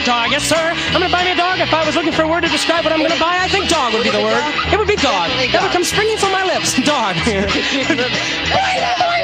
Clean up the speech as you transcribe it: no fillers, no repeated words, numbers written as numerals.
Dog, yes, sir. I'm going to buy me a dog. If I was looking for a word to describe what I'm going to buy, I think dog would be the word. It would be dog. That would come springing from my lips. Dog.